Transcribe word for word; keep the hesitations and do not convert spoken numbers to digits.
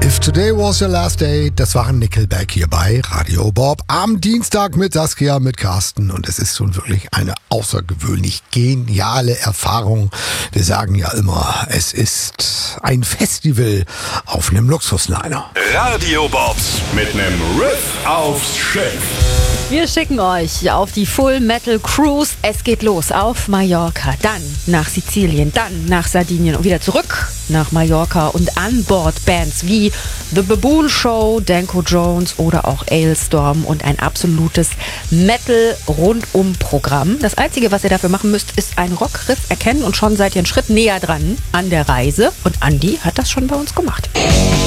If Today Was Your Last Day, das waren Nickelback hier bei Radio Bob am Dienstag mit Saskia, mit Carsten, und es ist schon wirklich eine außergewöhnlich geniale Erfahrung. Wir sagen ja immer, es ist ein Festival auf einem Luxusliner. Radio Bobs mit nem Riff aufs Schiff. Wir schicken euch auf die Full Metal Cruise. Es geht los auf Mallorca, dann nach Sizilien, dann nach Sardinien und wieder zurück nach Mallorca und an Bord Bands wie The Baboon Show, Danko Jones oder auch Ailstorm und ein absolutes Metal-Rundum-Programm. Das Einzige, was ihr dafür machen müsst, ist einen Rockriff erkennen und schon seid ihr einen Schritt näher dran an der Reise. Und Andi hat das schon bei uns gemacht.